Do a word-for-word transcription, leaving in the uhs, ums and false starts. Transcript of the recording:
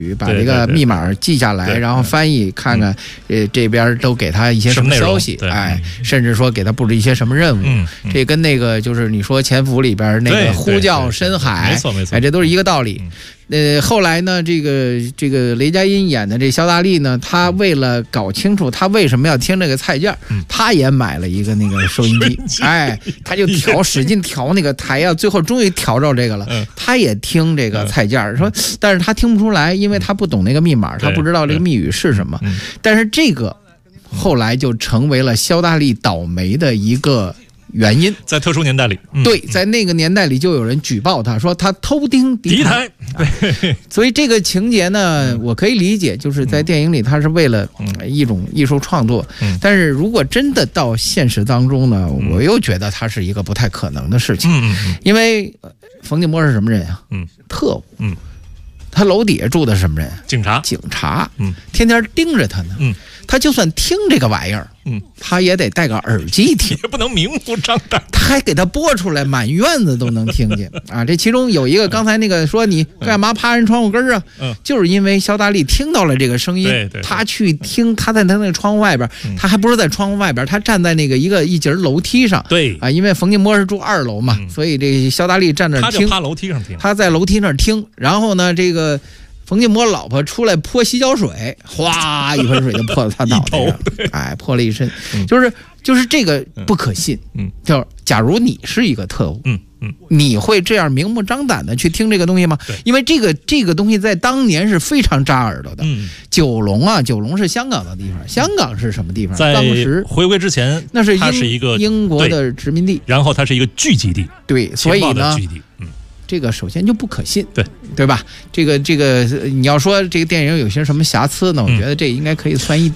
把这个密码记下来，然后翻译看看，呃，这边都给他一些什么消息，哎，甚至说给他布置一些什么任务。嗯，这跟那个就是你说潜伏里边那个呼叫深海， 没错没错， 哎，这都是一个道理。呃，后来呢，这个这个雷佳音演的这肖大力呢，他为了搞清楚他为什么要听这个菜价，嗯、他也买了一个那个收音机，哎，他就调，使劲调那个台啊，最后终于调着这个了。嗯、他也听这个菜价，说，但是他听不出来，因为他不懂那个密码，他不知道这个密语是什么。但是这个后来就成为了肖大力倒霉的一个原因， 在特殊年代里， 嗯、对，在那个年代里就有人举报他说他偷听敌台，对，所以这个情节呢，我可以理解，就是在电影里他是为了一种艺术创作，嗯、但是如果真的到现实当中呢，嗯、我又觉得他是一个不太可能的事情，嗯嗯、因为冯静波是什么人啊？嗯，特务，嗯，他楼底下住的是什么人？ 警察， 警察，嗯，天天盯着他呢，嗯。他就算听这个玩意儿，嗯，他也得戴个耳机听， 也不能明目张胆。 他还给他播出来，满院子都能听见啊！这其中有一个，刚才那个说你干嘛趴人窗户根儿啊？嗯，就是因为肖大力听到了这个声音， 对对， 他去听，他在他那个窗户外边，嗯、他还不是在窗户外边，他站在那个一个一节楼梯上， 对啊，因为冯静波是住二楼嘛，嗯、所以这肖大力站那听， 他就趴楼梯上听， 他在楼梯那儿听，然后呢，这个。冯静波老婆出来泼洗脚水，哗，一盆水就泼到他脑袋上，哎，泼了一身，嗯、就是就是这个不可信。嗯，就是假如你是一个特务，嗯嗯，你会这样明目张胆的去听这个东西吗？因为这个这个东西在当年是非常扎耳朵的。嗯，九龙啊，九龙是香港的地方，香港是什么地方？ 在当时回归之前， 那是它是一个英国的殖民地， 然后它是一个聚集地， 对，所以呢， 聚集地，嗯。 这个首先就不可信， 对对吧？这个这个，你要说这个电影有些什么瑕疵呢？我觉得这应该可以算一